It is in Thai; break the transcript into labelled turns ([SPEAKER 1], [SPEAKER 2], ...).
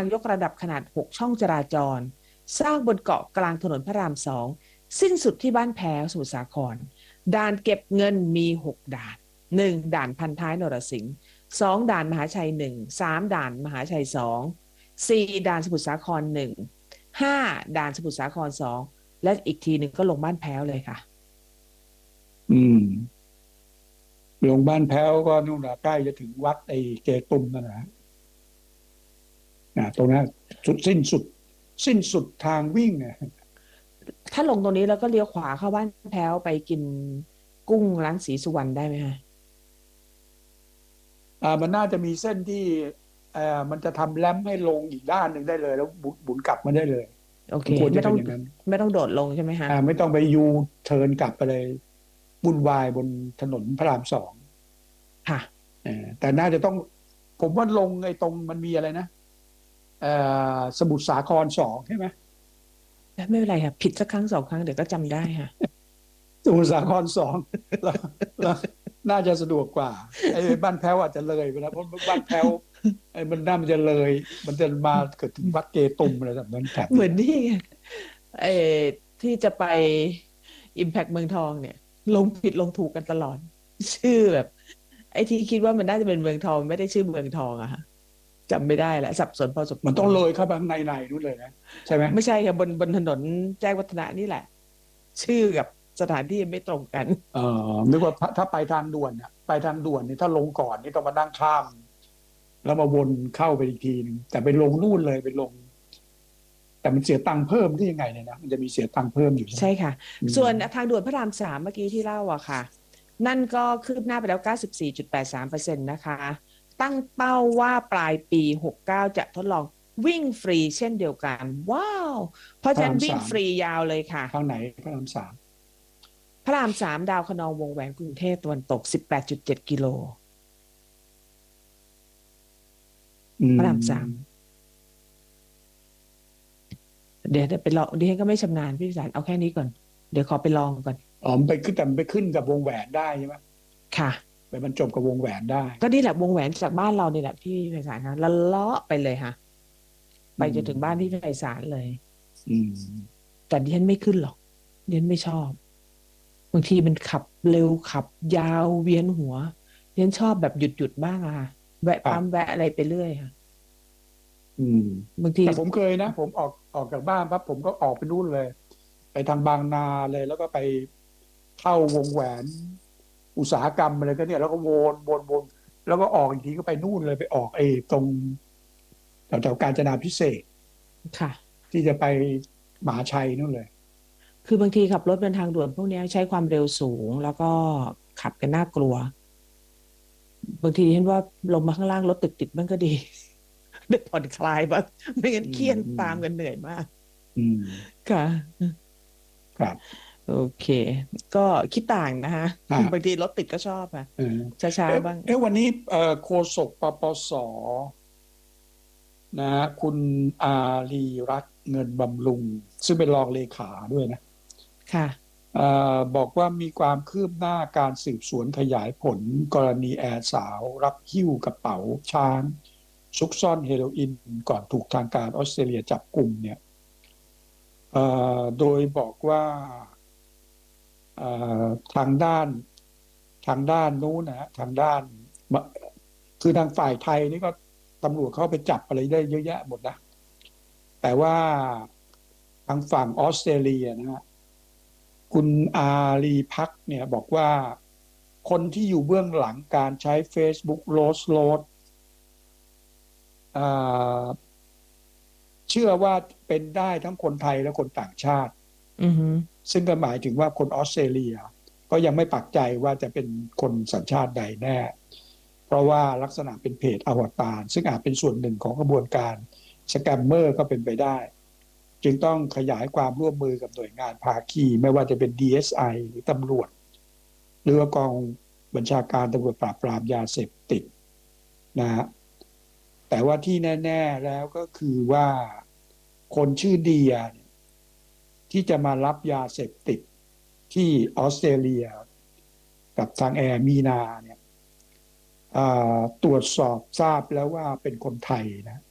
[SPEAKER 1] างยกระดับขนาด6ช่องจราจรสร้างบนเกาะกลางถนนพระราม2สิ้นสุดที่บ้านแพ้วสมุทรสาครด่านเก็บเงินมี6ด่าน1ด่านพันท้ายนรสิงห์2ด่านมหาชัย1 3ด่านมหาชัย2 4ด่านสมุทรสาคร1 5ด่านสมุทรสาคร2และอีกทีหนึ่งก็ลงบ้านแพ้วเลยค่ะ
[SPEAKER 2] อืมลงบ้านแพ้วก็นู่นนะใกล้จะถึงวัดไอ้เกตุมนั่นนะตรงนั้นสิ้นสุดทางวิ่งเนี่ย
[SPEAKER 1] ถ้าลงตรงนี้แล้วก็เลี้ยวขวาเข้าบ้านแพ้วไปกินกุ้งร้านศรีสุวรรณได้ไหมคะ
[SPEAKER 2] มันน่าจะมีเส้นที่มันจะทำแรมป์ให้ลงอีกด้านหนึ่งได้เลยแล้วบุนกลับมาได้เลย
[SPEAKER 1] โอเค
[SPEAKER 2] มันควรจะ
[SPEAKER 1] ไม่ต้อง
[SPEAKER 2] เป็นอย่างนั้น
[SPEAKER 1] ไม่ต้องโดดลงใช่ไหมคะ
[SPEAKER 2] ไม่ต้องไปยูเทิร์นกลับไปเลยวุ่นวายบนถนนพระรามสอง
[SPEAKER 1] ค่ะ
[SPEAKER 2] แต่น่าจะต้องผมว่าลงไอ้ตรงมันมีอะไรนะสมุทรสาครสองใช่ไหม
[SPEAKER 1] ไม่เป็นไรค่ะผิดสักครั้งสองครั้งเดี๋ยวก็จำได้ค่ะ
[SPEAKER 2] สมุทรสาครสองแล้วน่าจะสะดวกกว่าไอ้บ้านแพ้วอาจจะเลยไปแล้วเพราะบ้านแพ้วไอ้มันน่ามันจะเลยมันจะมาเกิดถึงวัดเกตุมอะไรแบบนั้นแถบ
[SPEAKER 1] เหมื
[SPEAKER 2] นี้
[SPEAKER 1] อนนี่ไงไอ้ที่จะไป Impact เมืองทองเนี่ยลงผิดลงถูกกันตลอดชื่อแบบไอ้ที่คิดว่ามันน่าจะเป็นเมืองทองไม่ได้ชื่อเมืองทองอะค่ะจำไม่ได้แล้วสับสนพอสม
[SPEAKER 2] มัน
[SPEAKER 1] ควร
[SPEAKER 2] ต้องเลยเข้าไปข้างในนู่นเลยนะใช่ไหม
[SPEAKER 1] ไม่ใช่ค่ะบนถนนแจ้งวัฒนะนี่แหละชื่อกับสถานที่ไม่ตรงกัน
[SPEAKER 2] นึกว่าถ้าไปทางด่วนเนี่ยไปทางด่วนนี่ถ้าลงก่อนนี่ต้องมานั่งข้ามแล้วมาวนเข้าไปอีกทีหนึงแต่ไปลงนู่นเลยไปลงแต่มันเสียตังค์เพิ่มที่ยังไงเนี่ยนะมันจะมีเสียตังค์เพิ่มอยู่ใช่ไหม
[SPEAKER 1] ใช่ค่ะ
[SPEAKER 2] อืม
[SPEAKER 1] ส่วนทางด่วนพระราม3เมื่อกี้ที่เล่าอะค่ะนั่นก็คืบหน้าไปแล้ว94.83%นะคะตั้งเป้าว่าปลายปี69จะทดลองวิ่งฟรีเช่นเดียวกันว้าวเพราะฉะนั้นวิ่ง
[SPEAKER 2] พระรามสาม
[SPEAKER 1] ฟรียาวเลยค่ะ
[SPEAKER 2] ทางไหนพระรามสาม
[SPEAKER 1] พระราม3ดาวคะนองวงแหวนกรุงเทพตะวันตก18.7กิโล
[SPEAKER 2] อื
[SPEAKER 1] พระราม3
[SPEAKER 2] ม
[SPEAKER 1] เดี๋ยวไปลองดิฉันก็ไม่ชำนาญพี่สารเอาแค่นี้ก่อนเดี๋ยวขอไปลองก่อน
[SPEAKER 2] มันไปขึ้นแต่มันไปขึ้นกับวงแหวนได้ใช่ไหม
[SPEAKER 1] ค่ะ
[SPEAKER 2] ไปบรรจบกับวงแหวนได้
[SPEAKER 1] ก็นี่แหละวงแหวนจากบ้านเรานี่แหละพี่ไพศาลคะแล้วเลาะไปเลยค่ะ ไป
[SPEAKER 2] อื
[SPEAKER 1] จนถึงบ้านพี่
[SPEAKER 2] ม
[SPEAKER 1] ไพศาลเลย
[SPEAKER 2] อืม
[SPEAKER 1] แต่ดิฉันไม่ขึ้นหรอกดิฉันไม่ชอบบางทีมันขับเร็วขับยาวเวียนหัวดิฉันชอบแบบหยุดบ้างอะค่ะแวะปั๊ม
[SPEAKER 2] ครับ
[SPEAKER 1] แวะอะไรไปเรื่อยค่ะ
[SPEAKER 2] อืม
[SPEAKER 1] บางที
[SPEAKER 2] แต่ผมเคยนะผมออกจากบ้านปั๊บผมก็ออกไปนู่นเลยไปทางบางนาเลยแล้วก็ไปเข้าวงแหวนอุตสาหกรรมอะไรก็เนี่ยแล้วก็วนแล้วก็ออกอีกทีก็ไปนู่นเลยไปออกไอ้ตรงแถวกาญจนาพิเศษก
[SPEAKER 1] ค่ะ
[SPEAKER 2] ที่จะไปมหาชัยนู่นเลย
[SPEAKER 1] คือบางทีขับรถบนทางด่วนพวกนี้ใช้ความเร็วสูงแล้วก็ขับกันน่ากลัวบางทีเห็นว่าลงมาข้างล่างรถติดมันก็ดีได้ผ่อนคลายบ้างไม่งั้น
[SPEAKER 2] อื
[SPEAKER 1] เครียด
[SPEAKER 2] ม
[SPEAKER 1] ตามกันเหนื่อยมาก
[SPEAKER 2] อืม
[SPEAKER 1] ค่ะ
[SPEAKER 2] ครับ
[SPEAKER 1] โอเคก็คิดต่างนะคะบางทีรถติดก็ชอบค่ะ
[SPEAKER 2] เออ
[SPEAKER 1] ช้าๆบ้าง
[SPEAKER 2] วันนี้โฆษกปปสนะฮะคุณอารีรัตน์เงินบำรุงซึ่งเป็นรองเลขาด้วยนะ
[SPEAKER 1] ค่ะ
[SPEAKER 2] บอกว่ามีความคืบหน้าการสืบสวนขยายผลกรณีแอร์สาวรับหิ้วกระเป๋าช้างซุกซ่อนเฮโรอีนก่อนถูกทางการออสเตรเลียจับกลุ่มเนี่ยโดยบอกว่าเอ่ทางด้านนู้นนะฮะทางด้านคือทางฝ่ายไทยนี่ก็ตำรวจเข้าไปจับอะไรได้เยอะแยะหมดนะแต่ว่าทางฝั่งออสเตรเลียนะฮะ คุณอารีพักษ์เนี่ยบอกว่าคนที่อยู่เบื้องหลังการใช้ Facebook Rose Road อ่าเชื่อว่าเป็นได้ทั้งคนไทยและคนต่างชาติ
[SPEAKER 1] อือฮึ
[SPEAKER 2] ซึ่งก็หมายถึงว่าคนออสเตรเลียก็ยังไม่ปักใจว่าจะเป็นคนสัญชาติใดแน่เพราะว่าลักษณะเป็นเพจอวตารซึ่งอาจเป็นส่วนหนึ่งของกระบวนการสแกมเมอร์ก็เป็นไปได้จึงต้องขยายความร่วมมือกับหน่วยงานภาคีไม่ว่าจะเป็น DSI หรือตำรวจ หรือว่ากองบัญชาการตำรวจปราบปรามยาเสพติดนะฮะแต่ว่าที่แน่ๆแล้วก็คือว่าคนชื่อเดียเนี่ยที่จะมารับยาเสพติดที่ออสเตรเลียกับทางแอร์มีนาเนี่ยตรวจสอบทราบแล้วว่าเป็นคนไทยนะ